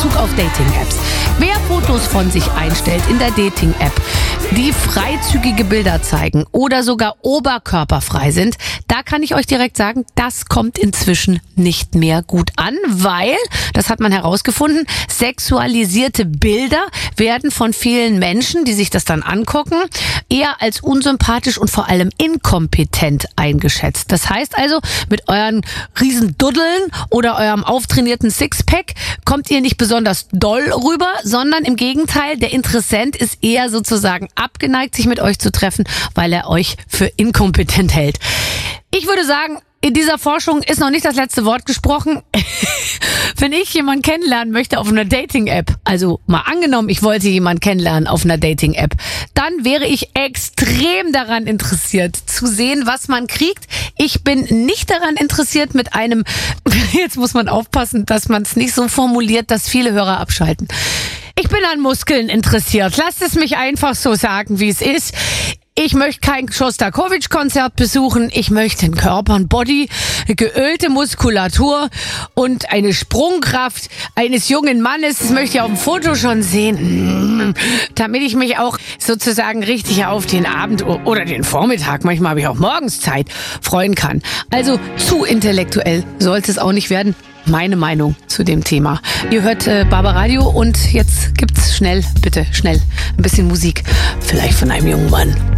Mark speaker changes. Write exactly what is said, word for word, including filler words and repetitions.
Speaker 1: Bezug auf Dating-Apps. Wer Fotos von sich einstellt in der Dating-App, die freizügige Bilder zeigen oder sogar oberkörperfrei sind, da kann ich euch direkt sagen, das kommt inzwischen nicht mehr gut an, weil, das hat man herausgefunden, sexualisierte Bilder werden von vielen Menschen, die sich das dann angucken, eher als unsympathisch und vor allem inkompetent eingeschätzt. Das heißt also, mit euren riesen Duddeln oder eurem auftrainierten Sixpack kommt ihr nicht besonders doll rüber, sondern im Gegenteil, der Interessent ist eher sozusagen abgeneigt, sich mit euch zu treffen, weil er euch für inkompetent hält. Ich würde sagen, in dieser Forschung ist noch nicht das letzte Wort gesprochen. Wenn ich jemanden kennenlernen möchte auf einer Dating-App, also mal angenommen, ich wollte jemanden kennenlernen auf einer Dating-App, dann wäre ich extrem daran interessiert zu sehen, was man kriegt. Ich bin nicht daran interessiert mit einem, jetzt muss man aufpassen, dass man es nicht so formuliert, dass viele Hörer abschalten. Ich bin an Muskeln interessiert. Lasst es mich einfach so sagen, wie es ist. Ich möchte kein Schostakowitsch-Konzert besuchen. Ich möchte einen Körper, ein Body, eine geölte Muskulatur und eine Sprungkraft eines jungen Mannes. Das möchte ich auf dem Foto schon sehen, damit ich mich auch sozusagen richtig auf den Abend oder den Vormittag, manchmal habe ich auch morgens Zeit, freuen kann. Also zu intellektuell sollte es auch nicht werden. Meine Meinung zu dem Thema. Ihr hört äh, Barbaradio und jetzt gibt's schnell, bitte schnell, ein bisschen Musik. Vielleicht von einem jungen Mann.